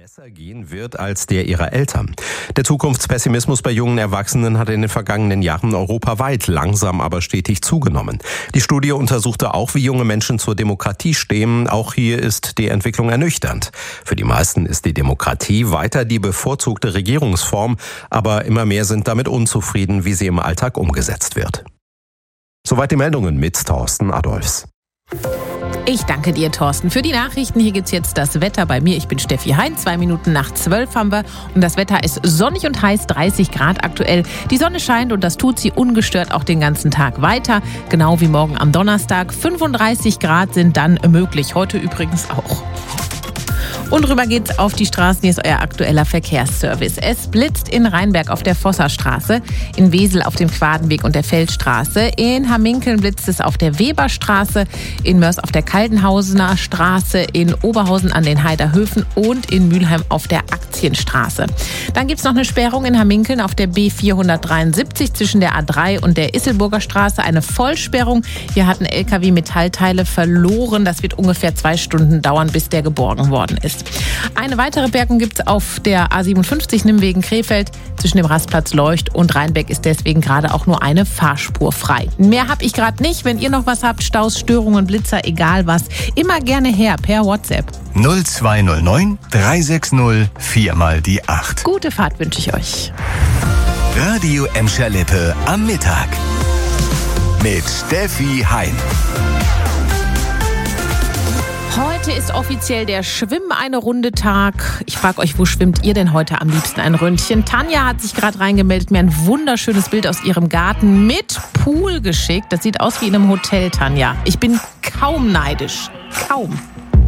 besser gehen wird als der ihrer Eltern. Der Zukunftspessimismus bei jungen Erwachsenen hat in den vergangenen Jahren europaweit langsam aber stetig zugenommen. Die Studie untersuchte auch, wie junge Menschen zur Demokratie stehen. Auch hier ist die Entwicklung ernüchternd. Für die meisten ist die Demokratie weiter die bevorzugte Regierungsform, aber immer mehr sind damit unzufrieden, wie sie im Alltag umgesetzt wird. Soweit die Meldungen mit Thorsten Adolphs. Ich danke dir, Thorsten, für die Nachrichten. Hier gibt's jetzt das Wetter bei mir. Ich bin Steffi Hein. 11:02 haben wir. Und das Wetter ist sonnig und heiß, 30 Grad aktuell. Die Sonne scheint und das tut sie ungestört auch den ganzen Tag weiter. Genau wie morgen am Donnerstag. 35 Grad sind dann möglich. Heute übrigens auch. Und rüber geht's auf die Straßen. Hier ist euer aktueller Verkehrsservice. Es blitzt in Rheinberg auf der Vosserstraße, in Wesel auf dem Quadenweg und der Feldstraße, in Hamminkeln blitzt es auf der Weberstraße, in Mörs auf der Kaldenhausener Straße, in Oberhausen an den Heiderhöfen und in Mülheim auf der Aktienstraße. Dann gibt's noch eine Sperrung in Hamminkeln auf der B473 zwischen der A3 und der Isselburger Straße. Eine Vollsperrung. Hier hat ein LKW Metallteile verloren. Das wird ungefähr 2 Stunden dauern, bis der geborgen worden ist. Eine weitere Bergung gibt es auf der A57 Nimwegen-Krefeld. Zwischen dem Rastplatz Leucht und Rheinbeck ist deswegen gerade auch nur eine Fahrspur frei. Mehr habe ich gerade nicht. Wenn ihr noch was habt, Staus, Störungen, Blitzer, egal was, immer gerne her per WhatsApp. 0209 360 4x8. Gute Fahrt wünsche ich euch. Radio Emscher Lippe am Mittag. Mit Steffi Hein. Heute ist offiziell der Schwimm-eine-Runde-Tag. Ich frage euch, wo schwimmt ihr denn heute am liebsten ein Ründchen? Tanja hat sich gerade reingemeldet, mir ein wunderschönes Bild aus ihrem Garten mit Pool geschickt. Das sieht aus wie in einem Hotel, Tanja. Ich bin kaum neidisch. Kaum.